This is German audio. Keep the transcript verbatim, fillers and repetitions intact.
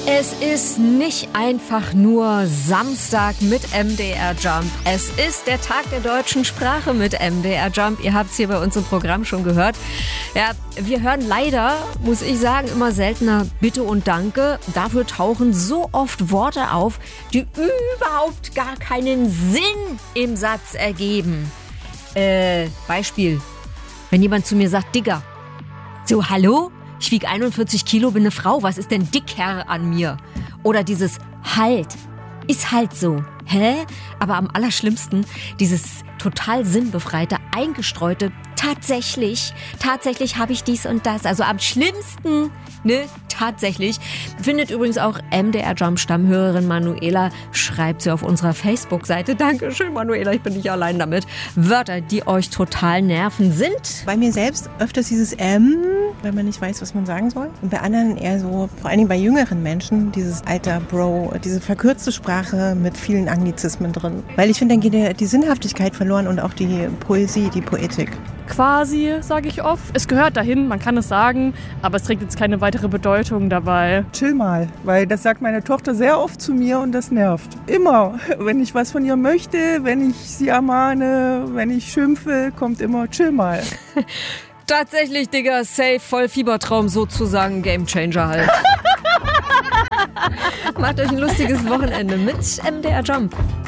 Es ist nicht einfach nur Samstag mit M D R Jump. Es ist der Tag der deutschen Sprache mit M D R Jump. Ihr habt es hier bei uns im Programm schon gehört. Ja, wir hören leider, muss ich sagen, immer seltener Bitte und Danke. Dafür tauchen so oft Worte auf, die überhaupt gar keinen Sinn im Satz ergeben. Äh, Beispiel. Wenn jemand zu mir sagt, Digger. So, hallo? Ich wiege einundvierzig Kilo, bin eine Frau. Was ist denn Dickherr an mir? Oder dieses Halt. Ist halt so. Hä? Aber am allerschlimmsten, dieses total sinnbefreite, eingestreute, tatsächlich, tatsächlich habe ich dies und das. Also am schlimmsten, ne, tatsächlich. Findet übrigens auch M D R Jump Stammhörerin Manuela, schreibt sie auf unserer Facebook-Seite. Dankeschön, Manuela, ich bin nicht allein damit. Wörter, die euch total nerven, sind... Bei mir selbst öfters dieses M, wenn man nicht weiß, was man sagen soll. Und bei anderen eher so, vor allen Dingen bei jüngeren Menschen, dieses alter Bro, diese verkürzte Sprache mit vielen Anglizismen drin. Weil ich finde, dann geht die, die Sinnhaftigkeit verloren und auch die Poesie, die Poetik. Quasi, sage ich oft. Es gehört dahin, man kann es sagen, aber es trägt jetzt keine weitere Bedeutung dabei. Chill mal, weil das sagt meine Tochter sehr oft zu mir und das nervt. Immer, wenn ich was von ihr möchte, wenn ich sie ermahne, wenn ich schimpfe, kommt immer chill mal. Tatsächlich, Digga, safe, voll Fiebertraum, sozusagen Gamechanger halt. Macht euch ein lustiges Wochenende mit M D R Jump.